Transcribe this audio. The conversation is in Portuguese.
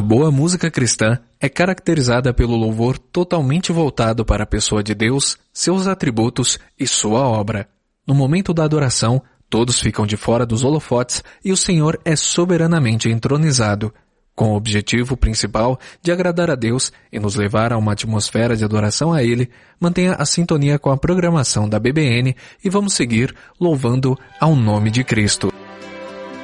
A boa música cristã é caracterizada pelo louvor totalmente voltado para a pessoa de Deus, seus atributos e sua obra. No momento da adoração, todos ficam de fora dos holofotes e o Senhor é soberanamente entronizado, com o objetivo principal de agradar a Deus e nos levar a uma atmosfera de adoração a Ele. Mantenha a sintonia com a programação da BBN e vamos seguir louvando ao nome de Cristo.